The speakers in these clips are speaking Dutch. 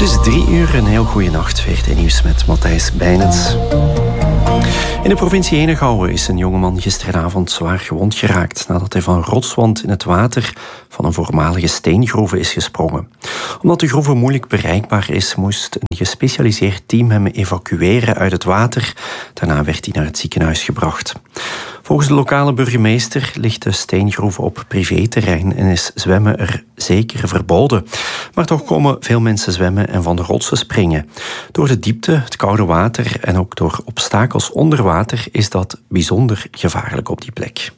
is 3:00, een heel goede nacht. VRT Nieuws met Matthijs Bijnens. In de provincie Henegouwen is een jongeman gisteravond zwaar gewond geraakt nadat hij van rotswand in het water van een voormalige steengroeve is gesprongen. Omdat de groeve moeilijk bereikbaar is, moest een gespecialiseerd team hem evacueren uit het water. Daarna werd hij naar het ziekenhuis gebracht. Volgens de lokale burgemeester ligt de steengroeve op privéterrein en is zwemmen er zeker verboden. Maar toch komen veel mensen zwemmen en van de rotsen springen. Door de diepte, het koude water en ook door obstakels onder water is dat bijzonder gevaarlijk op die plek.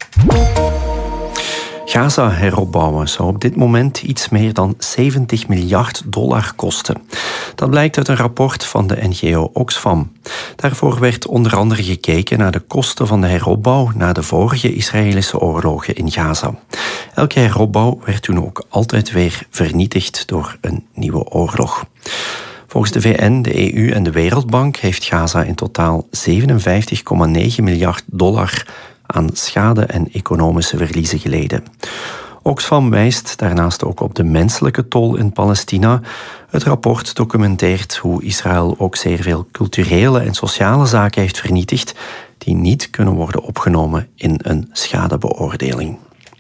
Gaza heropbouwen zou op dit moment iets meer dan $70 miljard kosten. Dat blijkt uit een rapport van de NGO Oxfam. Daarvoor werd onder andere gekeken naar de kosten van de heropbouw na de vorige Israëlische oorlogen in Gaza. Elke heropbouw werd toen ook altijd weer vernietigd door een nieuwe oorlog. Volgens de VN, de EU en de Wereldbank heeft Gaza in totaal $57,9 miljard aan schade en economische verliezen geleden. Oxfam wijst daarnaast ook op de menselijke tol in Palestina. Het rapport documenteert hoe Israël ook zeer veel culturele en sociale zaken heeft vernietigd die niet kunnen worden opgenomen in een schadebeoordeling.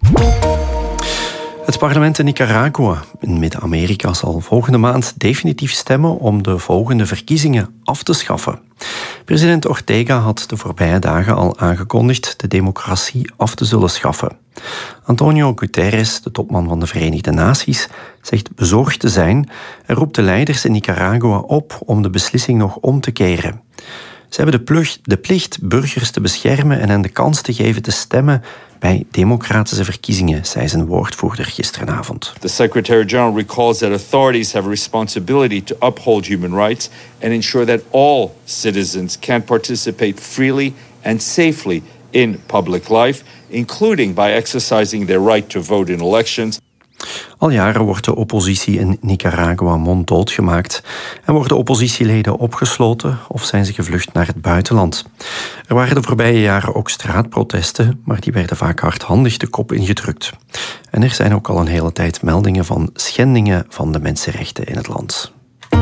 Het parlement in Nicaragua in Midden-Amerika zal volgende maand definitief stemmen om de volgende verkiezingen af te schaffen. President Ortega had de voorbije dagen al aangekondigd de democratie af te zullen schaffen. Antonio Guterres, de topman van de Verenigde Naties, zegt bezorgd te zijn en roept de leiders in Nicaragua op om de beslissing nog om te keren. Ze hebben de plicht burgers te beschermen en hen de kans te geven te stemmen bij democratische verkiezingen, zei zijn woordvoerder gisteravond. The Secretary-General recalls that authorities have a responsibility to uphold human rights and ensure that all citizens can participate freely and safely in public life, including by exercising their right to vote in elections. Al jaren wordt de oppositie in Nicaragua monddood gemaakt en worden oppositieleden opgesloten of zijn ze gevlucht naar het buitenland. Er waren de voorbije jaren ook straatprotesten, maar die werden vaak hardhandig de kop ingedrukt. En er zijn ook al een hele tijd meldingen van schendingen van de mensenrechten in het land.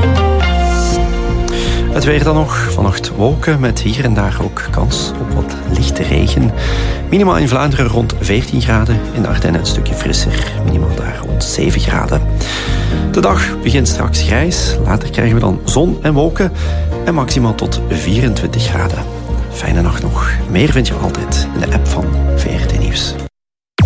Het weer dan nog. Vannacht wolken met hier en daar ook kans op wat lichte regen. Minimaal in Vlaanderen rond 14 graden. In de Ardennen een stukje frisser. Minimaal daar rond 7 graden. De dag begint straks grijs. Later krijgen we dan zon en wolken. En maximaal tot 24 graden. Fijne nacht nog. Meer vind je altijd in de app van VRT Nieuws.